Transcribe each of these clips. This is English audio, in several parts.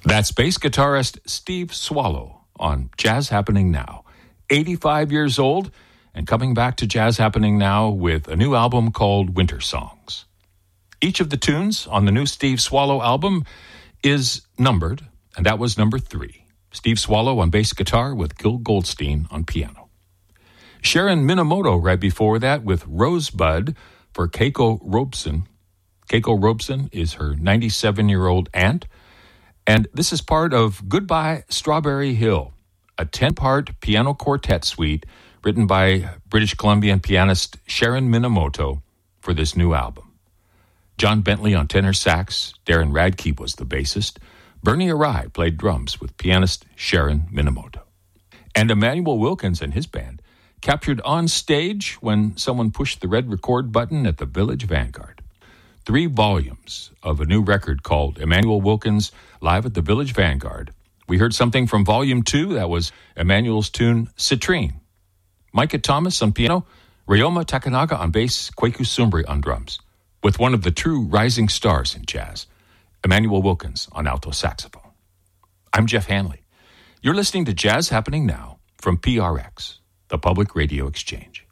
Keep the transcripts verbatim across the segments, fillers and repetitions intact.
That's bass guitarist Steve Swallow on Jazz Happening Now. eighty-five years old and coming back to Jazz Happening Now with a new album called Winter Songs. Each of the tunes on the new Steve Swallow album is numbered, and that was number three. Steve Swallow on bass guitar with Gil Goldstein on piano. Sharon Minamoto right before that with Rosebud for Keiko Robeson. Keiko Robeson is her ninety-seven-year-old aunt, and this is part of Goodbye Strawberry Hill, a ten-part piano quartet suite written by British Columbian pianist Sharon Minamoto for this new album. John Bentley on tenor sax, Darren Radke was the bassist, Bernie Arai played drums with pianist Sharon Minamoto. And Emmanuel Wilkins and his band captured on stage when someone pushed the red record button at the Village Vanguard. Three volumes of a new record called Emmanuel Wilkins Live at the Village Vanguard. We heard something from volume two, that was Emmanuel's tune Citrine. Micah Thomas on piano, Ryoma Takanaga on bass, Kweku Sumbre on drums, with one of the true rising stars in jazz, Emmanuel Wilkins on alto saxophone. I'm Jeff Hanley. You're listening to Jazz Happening Now from P R X, the Public Radio Exchange.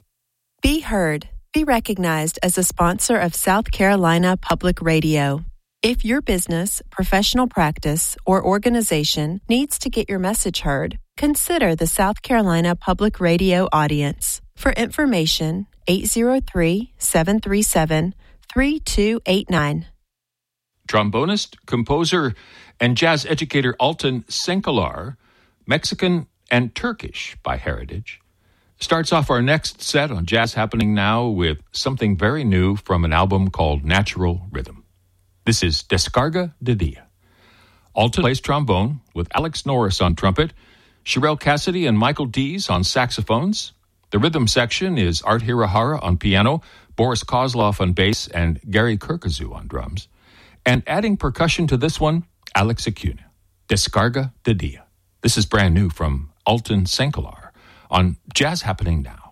Be heard. Be recognized as a sponsor of South Carolina Public Radio. If your business, professional practice, or organization needs to get your message heard, consider the South Carolina Public Radio audience. For information, eight zero three, seven three seven, three two eight nine. Trombonist, composer, and jazz educator Alton Senkelar, Mexican and Turkish by heritage, starts off our next set on Jazz Happening Now with something very new from an album called Natural Rhythm. This is Descarga de Dia. Alton plays trombone with Alex Norris on trumpet, Sherelle Cassidy and Michael Dees on saxophones. The rhythm section is Art Hirahara on piano, Boris Kozlov on bass, and Gary Kirkazu on drums. And adding percussion to this one, Alex Acuna. Descarga de Dia. This is brand new from Alton Senkelar on Jazz Happening Now.